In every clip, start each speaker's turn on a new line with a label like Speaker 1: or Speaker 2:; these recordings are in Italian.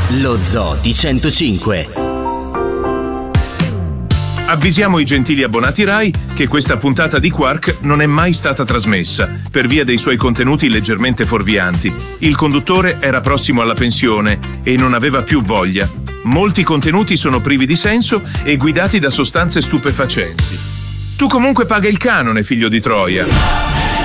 Speaker 1: Lo Zoo di 105.
Speaker 2: Avvisiamo i gentili abbonati Rai che questa puntata di Quark non è mai stata trasmessa per via dei suoi contenuti leggermente fuorvianti. Il conduttore era prossimo alla pensione e non aveva più voglia. Molti contenuti sono privi di senso e guidati da sostanze stupefacenti. Tu comunque paga il canone, figlio di Troia.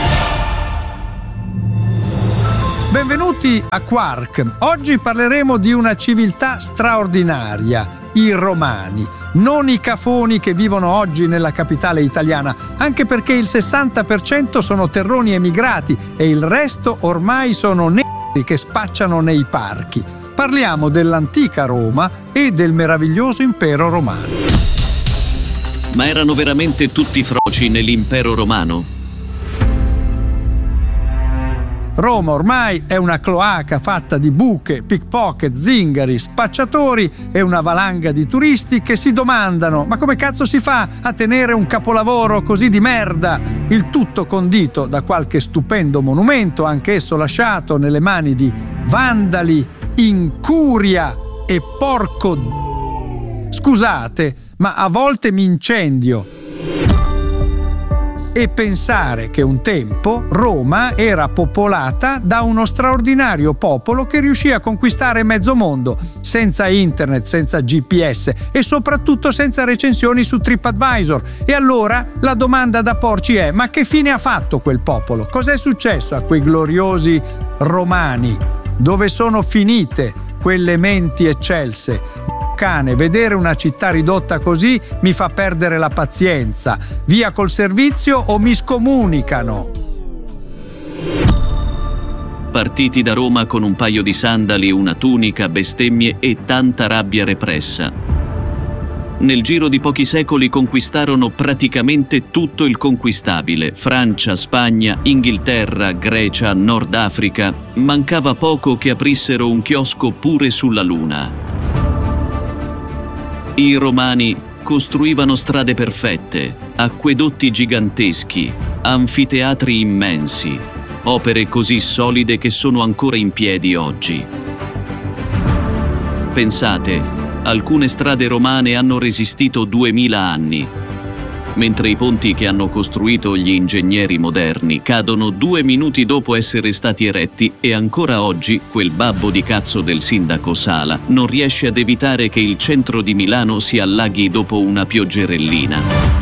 Speaker 3: Benvenuti a Quark. Oggi parleremo di una civiltà straordinaria, i Romani, non i cafoni che vivono oggi nella capitale italiana, anche perché il 60% sono terroni emigrati e il resto ormai sono neri che spacciano nei parchi. Parliamo dell'antica Roma e del meraviglioso impero romano.
Speaker 4: Ma erano veramente tutti froci nell'impero romano?
Speaker 3: Roma ormai è una cloaca fatta di buche, pickpocket, zingari, spacciatori e una valanga di turisti che si domandano: ma come cazzo si fa a tenere un capolavoro così di merda? Il tutto condito da qualche stupendo monumento, anch'esso lasciato nelle mani di vandali, incuria e porco. Scusate, ma a volte mi incendio. E pensare che un tempo Roma era popolata da uno straordinario popolo che riuscì a conquistare mezzo mondo, senza internet, senza GPS e soprattutto senza recensioni su TripAdvisor. E allora la domanda da porci è: ma che fine ha fatto quel popolo? Cos'è successo a quei gloriosi romani? Dove sono finite quelle menti eccelse? Cane, vedere una città ridotta così mi fa perdere la pazienza. Via col servizio o mi scomunicano.
Speaker 4: Partiti da Roma con un paio di sandali, una tunica, bestemmie e tanta rabbia repressa. Nel giro di pochi secoli conquistarono praticamente tutto il conquistabile: Francia, Spagna, Inghilterra, Grecia, Nord Africa. Mancava poco che aprissero un chiosco pure sulla Luna. I Romani costruivano strade perfette, acquedotti giganteschi, anfiteatri immensi, opere così solide che sono ancora in piedi oggi. Pensate, alcune strade romane hanno resistito 2000 anni, mentre i ponti che hanno costruito gli ingegneri moderni cadono 2 minuti dopo essere stati eretti e ancora oggi quel babbo di cazzo del sindaco Sala non riesce ad evitare che il centro di Milano si allaghi dopo una pioggerellina.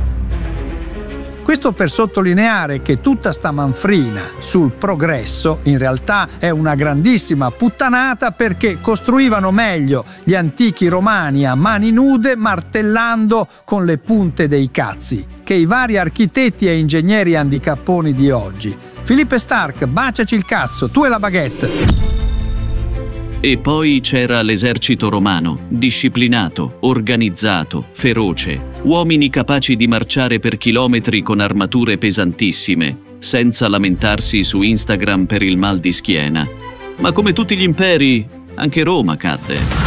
Speaker 3: Questo per sottolineare che tutta sta manfrina sul progresso in realtà è una grandissima puttanata, perché costruivano meglio gli antichi romani a mani nude, martellando con le punte dei cazzi, che i vari architetti e ingegneri handicapponi di oggi. Philippe Stark, baciaci il cazzo, tu e la baguette.
Speaker 4: E poi c'era l'esercito romano, disciplinato, organizzato, feroce, uomini capaci di marciare per chilometri con armature pesantissime, senza lamentarsi su Instagram per il mal di schiena. Ma come tutti gli imperi, anche Roma cadde.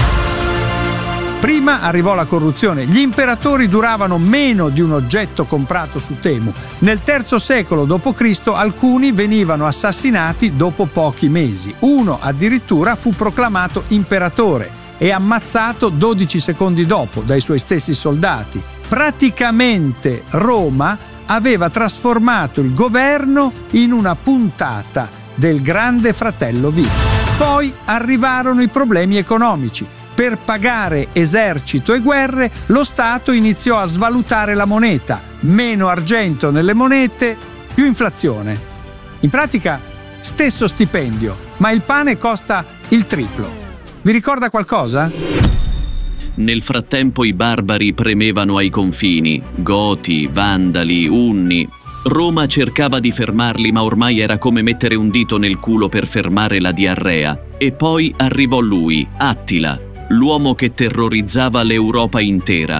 Speaker 3: Prima arrivò la corruzione. Gli imperatori duravano meno di un oggetto comprato su Temu. Nel III secolo d.C. alcuni venivano assassinati dopo pochi mesi. Uno addirittura fu proclamato imperatore e ammazzato 12 secondi dopo dai suoi stessi soldati. Praticamente Roma aveva trasformato il governo in una puntata del Grande Fratello VIP. Poi arrivarono i problemi economici. Per pagare esercito e guerre, lo Stato iniziò a svalutare la moneta. Meno argento nelle monete, più inflazione. In pratica, stesso stipendio, ma il pane costa il triplo. Vi ricorda qualcosa?
Speaker 4: Nel frattempo i barbari premevano ai confini, Goti, Vandali, Unni. Roma cercava di fermarli, ma ormai era come mettere un dito nel culo per fermare la diarrea. E poi arrivò lui, Attila, l'uomo che terrorizzava l'Europa intera.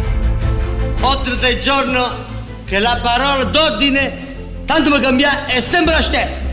Speaker 5: Oltre 3 giorni che la parola d'ordine, tanto per cambiare, è sempre la stessa.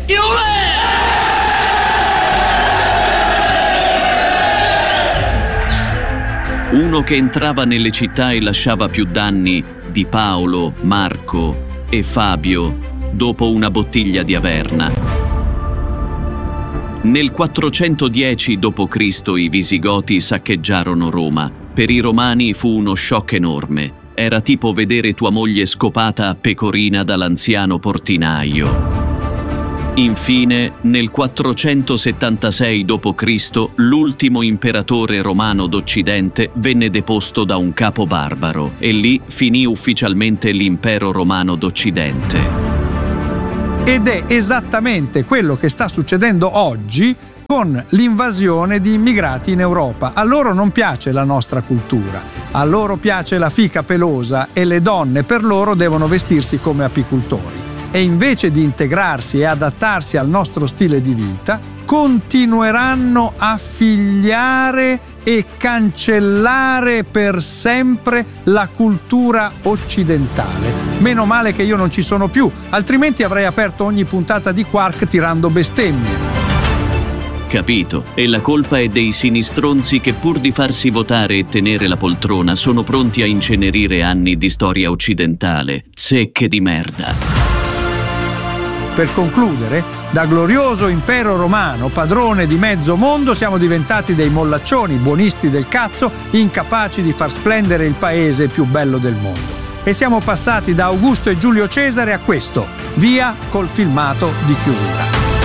Speaker 4: Uno che entrava nelle città e lasciava più danni di Paolo, Marco e Fabio dopo una bottiglia di Averna. Nel 410 d.C. i Visigoti saccheggiarono Roma. Per i Romani fu uno shock enorme. Era tipo vedere tua moglie scopata a pecorina dall'anziano portinaio. Infine, nel 476 d.C., l'ultimo imperatore romano d'Occidente venne deposto da un capo barbaro e lì finì ufficialmente l'impero romano d'Occidente.
Speaker 3: Ed è esattamente quello che sta succedendo oggi con l'invasione di immigrati in Europa. A loro non piace la nostra cultura, a loro piace la fica pelosa e le donne per loro devono vestirsi come apicoltori. E invece di integrarsi e adattarsi al nostro stile di vita, continueranno a figliare e cancellare per sempre la cultura occidentale. Meno male che io non ci sono più, altrimenti avrei aperto ogni puntata di Quark tirando bestemmie.
Speaker 4: Capito? E la colpa è dei sinistronzi che pur di farsi votare e tenere la poltrona sono pronti a incenerire anni di storia occidentale. Zecche di merda.
Speaker 3: Per concludere, da glorioso impero romano, padrone di mezzo mondo, siamo diventati dei mollaccioni, buonisti del cazzo, incapaci di far splendere il paese più bello del mondo. E siamo passati da Augusto e Giulio Cesare a questo. Via col filmato di chiusura.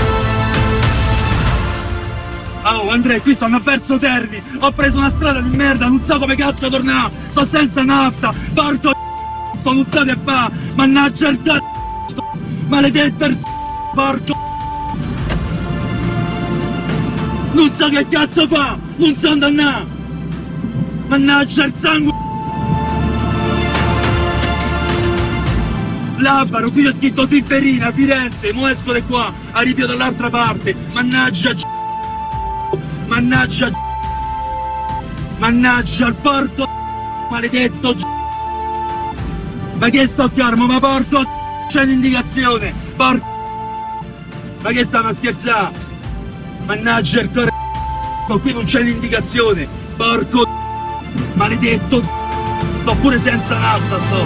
Speaker 6: Oh Andrea, qui stanno a Verso Terni, ho preso una strada di merda, non so come cazzo tornare, sto senza nafta, porco sto nuzzati e fa, mannaggia il cazzo, maledetta il porco, non so che cazzo fa, non so andare, mannaggia il sangue. Labaro, qui ho scritto Tiberina, Firenze, mo esco di qua, arrivo dall'altra parte, mannaggia il porco maledetto. Ma che sto chiaro, ma porco c'è un'indicazione, porco. Ma che stanno a scherzare? Mannaggia il corretto, qui non c'è l'indicazione, porco maledetto. Sto pure senza nafta, sto.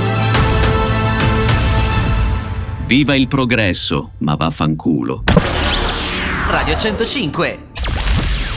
Speaker 4: Viva il progresso, ma vaffanculo.
Speaker 1: Radio 105.